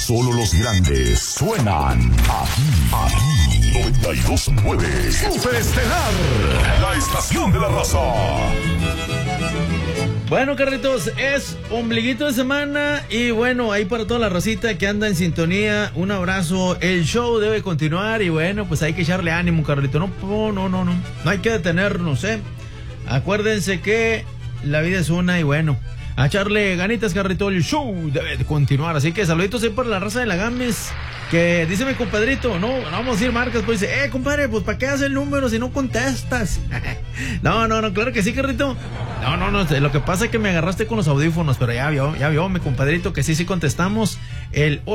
Solo los grandes suenan aquí 92.9 Super Estelar, la estación de la raza. Bueno, carritos, es ombliguito de semana y bueno, ahí para toda la racita que anda en sintonía, un abrazo. El show debe continuar y bueno, pues hay que echarle ánimo, carrito. No hay que detenernos, Acuérdense que la vida es una y bueno, a echarle ganitas, carrito. El show debe continuar, así que saluditos ahí para la raza de la Games. Que dice mi compadrito, no vamos a decir marcas, pues dice, compadre, pues ¿para qué haces el número si no contestas? No, claro que sí, carrito. No, lo que pasa es que me agarraste con los audífonos, pero ya vio mi compadrito que sí contestamos. El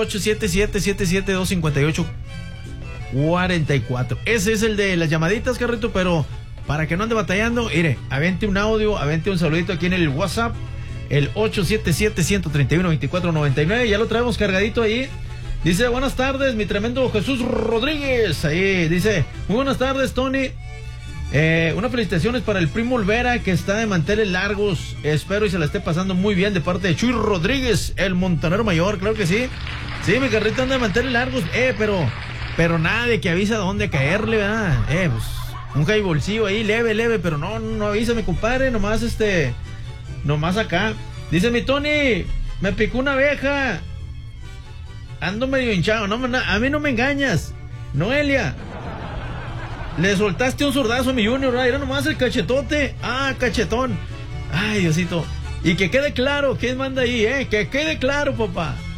877-772-5844. Ese es el de las llamaditas, carrito, pero para que no ande batallando, mire, avente un audio, avente un saludito aquí en el WhatsApp, el 877-131-2499, ya lo traemos cargadito ahí. Dice, buenas tardes, mi tremendo Jesús Rodríguez. Ahí dice, muy buenas tardes, Tony. Unas felicitaciones para el primo Olvera, que está de manteles largos. Espero y se la esté pasando muy bien de parte de Chuy Rodríguez, el montanero mayor. Claro que sí. Sí, mi carrito anda de manteles largos. Pero nada de que avisa dónde caerle, ¿verdad? Pues, un jaibolcillo ahí, leve, pero no avisa, mi compadre. Nomás acá. Dice mi Tony, me picó una abeja. Ando medio hinchado, a mí no me engañas. Noelia, le soltaste un zurdazo a mi Junior, era nomás el cachetote. Cachetón. Ay, Diosito. Y que quede claro, ¿quién manda ahí, Que quede claro, papá.